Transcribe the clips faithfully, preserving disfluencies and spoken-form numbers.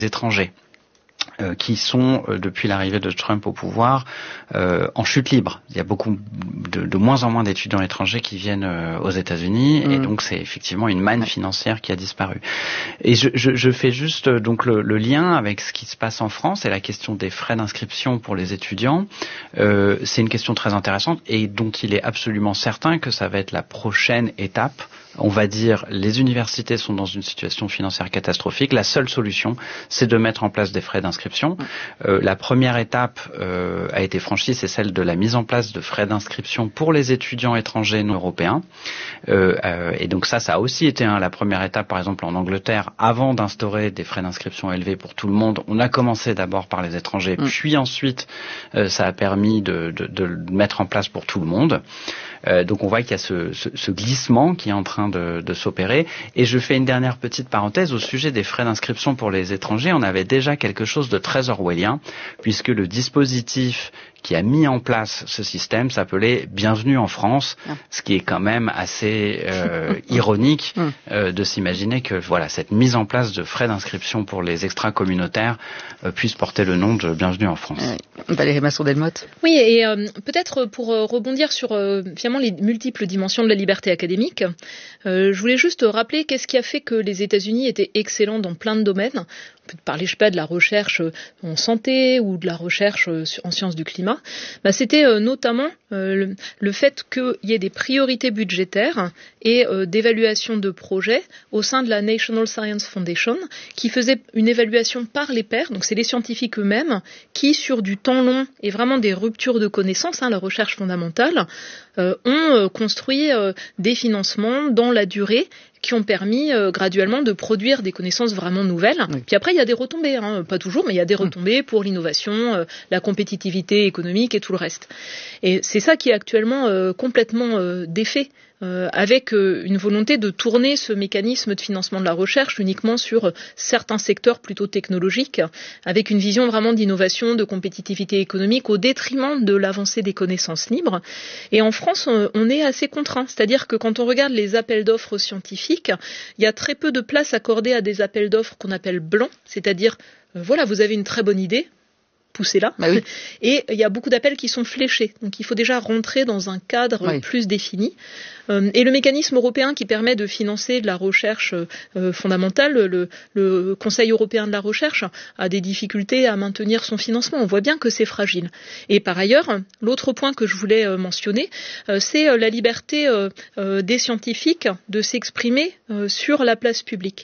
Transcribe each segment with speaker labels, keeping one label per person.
Speaker 1: étrangers. Euh, qui sont, euh, depuis l'arrivée de Trump au pouvoir, euh, en chute libre. Il y a beaucoup de, de moins en moins d'étudiants étrangers qui viennent euh, aux États-Unis, mmh. et donc c'est effectivement une manne financière qui a disparu. Et je, je, je fais juste euh, donc le, le lien avec ce qui se passe en France et la question des frais d'inscription pour les étudiants. Euh, c'est une question très intéressante et dont il est absolument certain que ça va être la prochaine étape. On va dire, les universités sont dans une situation financière catastrophique. La seule solution, c'est de mettre en place des frais d'inscription. Euh, la première étape euh, a été franchie, c'est celle de la mise en place de frais d'inscription pour les étudiants étrangers non européens. Euh, euh, et donc ça, ça a aussi été hein, la première étape, par exemple en Angleterre, avant d'instaurer des frais d'inscription élevés pour tout le monde. On a commencé d'abord par les étrangers, mmh. puis ensuite, euh, ça a permis de, de, de le mettre en place pour tout le monde. Euh, donc on voit qu'il y a ce, ce, ce glissement qui est en train de, de s'opérer. Et je fais une dernière petite parenthèse au sujet des frais d'inscription pour les étrangers. On avait déjà quelque chose de très orwellien, puisque le dispositif qui a mis en place ce système s'appelait Bienvenue en France, ah. ce qui est quand même assez euh, ironique euh, de s'imaginer que voilà cette mise en place de frais d'inscription pour les extra-communautaires euh, puisse porter le nom de Bienvenue en France.
Speaker 2: Euh, Valérie Masson-Delmotte.
Speaker 3: Oui, et euh, peut-être pour euh, rebondir sur euh, finalement les multiples dimensions de la liberté académique, euh, je voulais juste rappeler qu'est-ce qui a fait que les États-Unis étaient excellents dans plein de domaines. On peut parler, je sais pas, de la recherche en santé ou de la recherche en sciences du climat. Bah, c'était euh, notamment euh, le, le fait qu'il y ait des priorités budgétaires et euh, d'évaluation de projets au sein de la National Science Foundation, qui faisait une évaluation par les pairs. Donc c'est les scientifiques eux-mêmes qui, sur du temps long et vraiment des ruptures de connaissances, hein, la recherche fondamentale, euh, ont euh, construit euh, des financements dans la durée qui ont permis euh, graduellement de produire des connaissances vraiment nouvelles. Oui. Puis après, il y a des retombées, hein, pas toujours, mais il y a des retombées pour l'innovation, euh, la compétitivité économique et tout le reste. Et c'est ça qui est actuellement euh, complètement euh, défait. Euh, avec euh, une volonté de tourner ce mécanisme de financement de la recherche uniquement sur euh, certains secteurs plutôt technologiques, avec une vision vraiment d'innovation, de compétitivité économique au détriment de l'avancée des connaissances libres. Et en France, on, on est assez contraint, c'est-à-dire que quand on regarde les appels d'offres scientifiques, il y a très peu de place accordée à des appels d'offres qu'on appelle blancs, c'est-à-dire, euh, voilà, vous avez une très bonne idée, poussez-la. Bah oui. Et il y a beaucoup d'appels qui sont fléchés. Donc il faut déjà rentrer dans un cadre oui. plus défini. Euh, et le mécanisme européen qui permet de financer de la recherche euh, fondamentale, le, le Conseil européen de la recherche, a des difficultés à maintenir son financement. On voit bien que c'est fragile. Et par ailleurs, l'autre point que je voulais euh, mentionner, euh, c'est euh, la liberté euh, euh, des scientifiques de s'exprimer euh, sur la place publique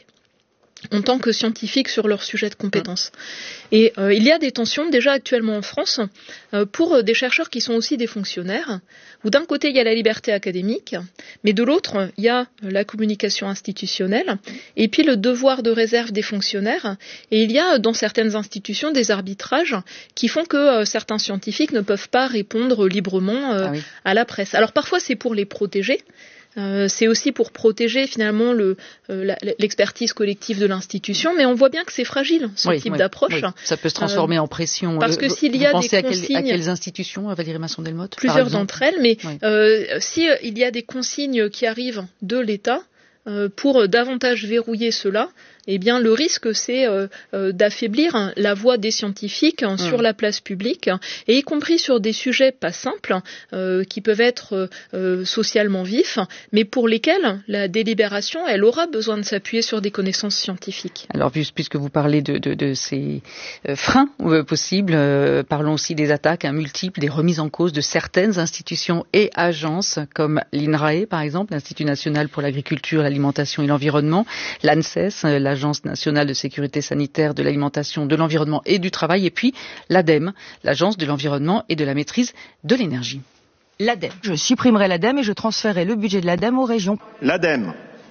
Speaker 3: en tant que scientifiques sur leur sujet de compétence. Et euh, il y a des tensions déjà actuellement en France euh, pour des chercheurs qui sont aussi des fonctionnaires, où d'un côté il y a la liberté académique, mais de l'autre il y a la communication institutionnelle, et puis le devoir de réserve des fonctionnaires, et il y a dans certaines institutions des arbitrages qui font que euh, certains scientifiques ne peuvent pas répondre librement euh, ah oui. à la presse. Alors parfois c'est pour les protéger, Euh, c'est aussi pour protéger finalement le, euh, la, l'expertise collective de l'institution, mais on voit bien que c'est fragile ce oui, type oui, d'approche. Oui.
Speaker 2: Ça peut se transformer euh, en pression.
Speaker 3: Parce que s'il y a des
Speaker 2: consignes, à, quel, à quelles institutions, Valérie Masson-Delmotte?
Speaker 3: Plusieurs d'entre elles, mais oui. euh, si euh, il y a des consignes qui arrivent de l'État euh, pour davantage verrouiller cela, eh bien, le risque, c'est euh, euh, d'affaiblir la voix des scientifiques hein, mmh. sur la place publique, et y compris sur des sujets pas simples, euh, qui peuvent être euh, socialement vifs, mais pour lesquels la délibération, elle aura besoin de s'appuyer sur des connaissances scientifiques.
Speaker 2: Alors, puisque vous parlez de, de, de ces euh, freins euh, possibles, euh, parlons aussi des attaques hein, multiples, des remises en cause de certaines institutions et agences, comme l'INRAE, par exemple, l'Institut national pour l'agriculture, l'alimentation et l'environnement, l'ANSES, la l'Agence nationale de sécurité sanitaire de l'alimentation, de l'environnement et du travail, et puis l'ADEME, l'Agence de l'environnement et de la maîtrise de l'énergie.
Speaker 4: L'ADEME. Je supprimerai l'ADEME et je transférerai le budget de l'ADEME aux régions.
Speaker 5: L'ADEME,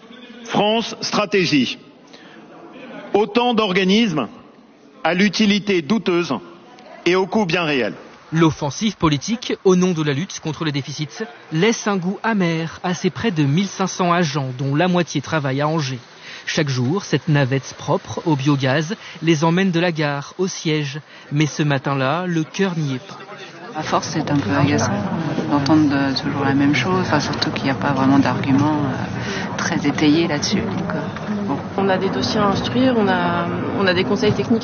Speaker 5: France Stratégie. Autant d'organismes à l'utilité douteuse et au coût bien réel.
Speaker 6: L'offensive politique, au nom de la lutte contre le déficit, laisse un goût amer à ces près de mille cinq cents agents, dont la moitié travaille à Angers. Chaque jour, cette navette propre au biogaz les emmène de la gare au siège. Mais ce matin-là, le cœur n'y est pas.
Speaker 7: À force, c'est un peu agaçant d'entendre de, toujours la même chose, enfin, surtout qu'il n'y a pas vraiment d'arguments euh, très étayés là-dessus. Donc, euh, bon.
Speaker 8: On a des dossiers à instruire, on a, on a des conseils techniques